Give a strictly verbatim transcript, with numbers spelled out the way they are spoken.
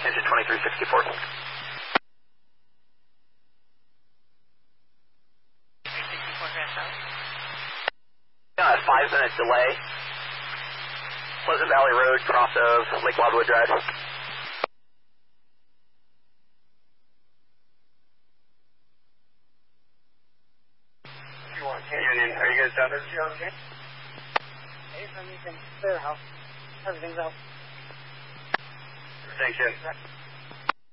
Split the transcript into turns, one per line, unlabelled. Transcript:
engine twenty-three sixty-four. Uh, five minute delay. Pleasant Valley Road, cross of Lake Wildwood Drive.
Union, are you guys down there?
Okay. Hey, from you can clear house. Everything's out.
Thank you.